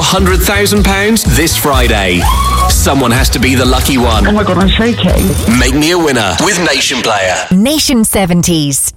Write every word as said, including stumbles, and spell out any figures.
hundred thousand pounds this Friday. Someone has to be the lucky one. Oh my God, I'm shaking. Make me a winner with Nation Player. Nation seventies.